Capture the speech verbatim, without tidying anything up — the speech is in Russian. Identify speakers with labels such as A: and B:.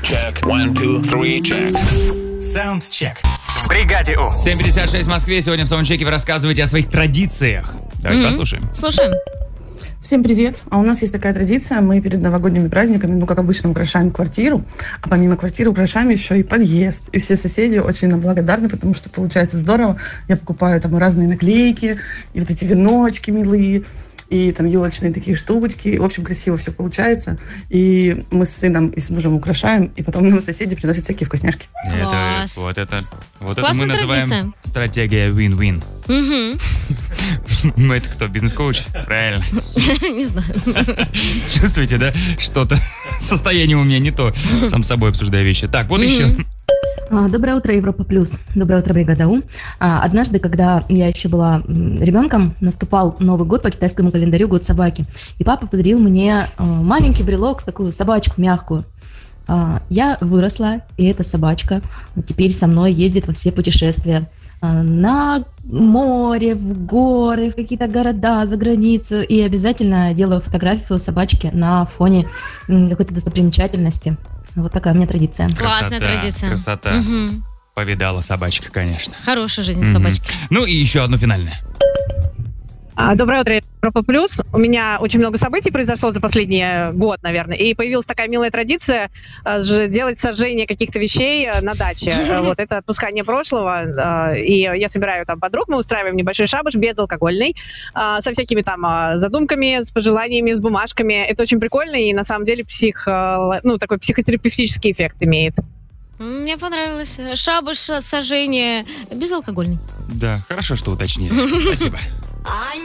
A: Check. One, two, three, check.
B: Саундчек. В бригаде У.
C: семь пятьдесят шесть в Москве. Сегодня в саундчеке вы рассказываете о своих традициях. Давайте mm-hmm. послушаем.
D: Слушаем.
E: Всем привет. А у нас есть такая традиция. Мы перед новогодними праздниками, ну, как обычно, украшаем квартиру. А помимо квартиры украшаем еще и подъезд. И все соседи очень нам благодарны, потому что получается здорово. Я покупаю там разные наклейки, и вот эти веночки милые, и там елочные такие штучки. В общем, красиво все получается. И мы с сыном и с мужем украшаем, и потом нам соседи приносят всякие вкусняшки.
C: Это, вот это, вот это мы называем
D: традиция.
C: Стратегия win-win.
D: Угу.
C: Это кто, бизнес-коуч? Правильно.
D: Не знаю.
C: Чувствуете, да? Что-то состояние у меня не то. Сам с собой обсуждаю вещи. Так, вот еще.
F: Доброе утро, Европа Плюс. Доброе утро, бригада У. Однажды, когда я еще была ребенком, наступал Новый год по китайскому календарю, год собаки. И папа подарил мне маленький брелок, такую собачку мягкую. Я выросла, и эта собачка теперь со мной ездит во все путешествия. На море, в горы, в какие-то города, за границу. И обязательно делаю фотографию собачки на фоне какой-то достопримечательности. Вот такая у меня традиция.
D: Классная
C: Красота,
D: традиция.
C: Красота.
D: Угу.
C: Повидала собачка, конечно.
D: Хорошая жизнь у
C: Мгм.
D: собачки.
C: Ну и еще одно финальное.
G: Доброе утро, Европа Плюс. У меня очень много событий произошло за последний год, наверное, и появилась такая милая традиция э, ж- делать сожжение каких-то вещей э, на даче. Э, Вот это отпускание прошлого, э, и я собираю там подруг, мы устраиваем небольшой шабаш безалкогольный, э, со всякими там э, задумками, с пожеланиями, с бумажками. Это очень прикольно и на самом деле псих, э, ну такой психотерапевтический эффект имеет.
D: Мне понравилось. Шабаш, сожжение, безалкогольный.
C: Да, хорошо, что уточнили. Спасибо.